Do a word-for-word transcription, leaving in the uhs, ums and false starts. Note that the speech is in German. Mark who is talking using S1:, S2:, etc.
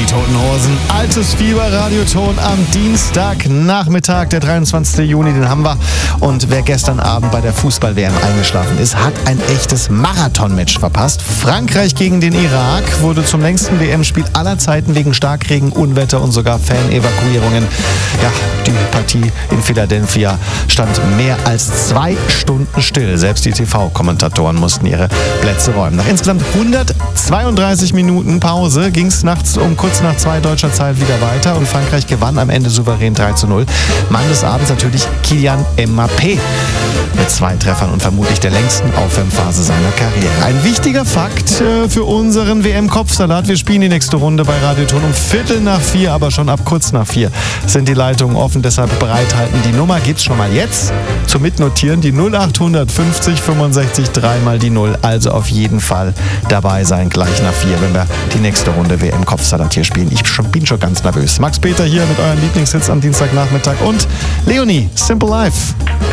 S1: Toten Hosen. Altes Fieber, Radioton am Dienstagnachmittag, der dreiundzwanzigsten Juni, den haben wir. Und wer gestern Abend bei der Fußball-W M eingeschlafen ist, hat ein echtes Marathon-Match verpasst. Frankreich gegen den Irak wurde zum längsten W M-Spiel aller Zeiten wegen Starkregen, Unwetter und sogar Fan-Evakuierungen. Ja, die Partie in Philadelphia stand mehr als zwei Stunden still. Selbst die T V-Kommentatoren mussten ihre Plätze räumen. Nach insgesamt hundertzweiunddreißig Minuten Pause ging es nachts um kurz nach zwei deutscher Zeit wieder weiter und Frankreich gewann am Ende souverän drei zu null. Mann des Abends natürlich Kylian Mbappé mit zwei Treffern und vermutlich der längsten Aufwärmphase seiner Karriere. Ein wichtiger Fakt äh, für unseren W M-Kopfsalat. Wir spielen die nächste Runde bei Radioton um Viertel nach vier, aber schon ab kurz nach vier sind die Leitungen offen. Deshalb bereithalten. Die Nummer gibt's schon mal jetzt zum Mitnotieren. Die null acht fünfzig fünfundsechzig dreimal die null. Also auf jeden Fall dabei sein, gleich nach vier, wenn wir die nächste Runde W M-Kopfsalat hier spielen. Ich schon, bin schon ganz nervös. Max Peter hier mit euren Lieblingshits am Dienstagnachmittag und Leonie, Simple Life.